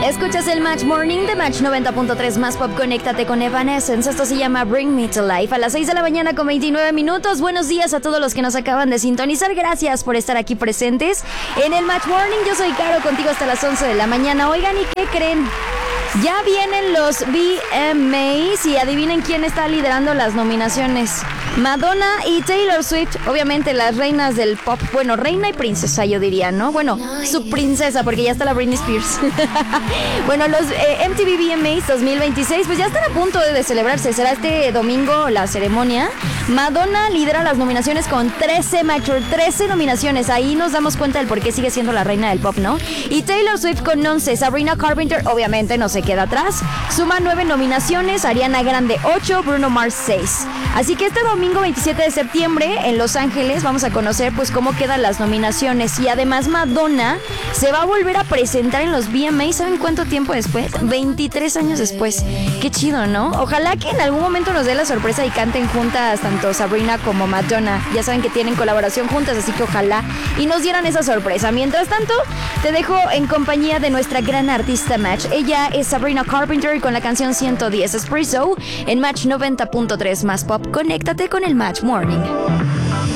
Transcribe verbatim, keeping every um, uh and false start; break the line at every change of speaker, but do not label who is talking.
Escuchas el Match Morning de Match noventa punto tres más pop. Conéctate con Evanescence. Esto se llama Bring Me to Life. A las seis de la mañana con veintinueve minutos. Buenos días a todos los que nos acaban de sintonizar. Gracias por estar aquí presentes en el Match Morning. Yo soy Caro, contigo hasta las once de la mañana. Oigan, ¿y qué creen? Ya vienen los V M As y adivinen quién está liderando las nominaciones. Madonna y Taylor Swift, obviamente las reinas del pop. Bueno, reina y princesa yo diría, ¿no? Bueno, subprincesa porque ya está la Britney Spears. Bueno, los eh, M T V V M As dos mil veintiséis pues ya están a punto de, de celebrarse. Será este domingo la ceremonia. Madonna lidera las nominaciones con trece, Mature, trece nominaciones. Ahí nos damos cuenta del por qué sigue siendo la reina del pop, ¿no? Y Taylor Swift con once. Sabrina Carpenter obviamente no se queda atrás. Suma nueve nominaciones. Ariana Grande ocho. Bruno Mars seis. Así que este domingo veintisiete de septiembre en Los Ángeles vamos a conocer pues cómo quedan las nominaciones. Y además Madonna se va a volver a presentar en los V M As. ¿Saben cuánto tiempo después? veintitrés años después. Qué chido, ¿no? Ojalá que en algún momento nos dé la sorpresa y canten juntas tanto Sabrina como Madonna. Ya saben que tienen colaboración juntas, así que ojalá y nos dieran esa sorpresa. Mientras tanto, te dejo en compañía de nuestra gran artista Match. Ella es Sabrina Carpenter con la canción ciento diez Espresso en Match noventa punto tres más pop. Conéctate con el Match Morning.